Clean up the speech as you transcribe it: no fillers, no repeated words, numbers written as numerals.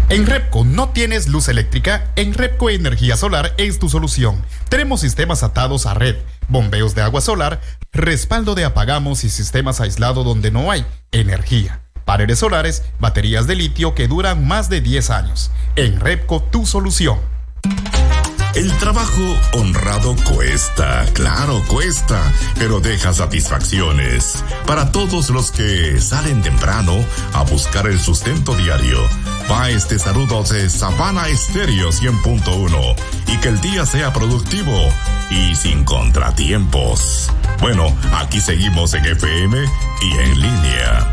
En Repco no tienes luz eléctrica, en Repco Energía Solar es tu solución. Tenemos sistemas atados a red, bombeos de agua solar, respaldo de apagamos y sistemas aislados donde no hay energía. Paneles solares, baterías de litio que duran más de 10 años. En Repco, tu solución. El trabajo honrado cuesta, claro, cuesta, pero deja satisfacciones. Para todos los que salen temprano a buscar el sustento diario, va este saludo de Sabana Estéreo 100.1 y que el día sea productivo y sin contratiempos. Bueno, aquí seguimos en FM y en línea.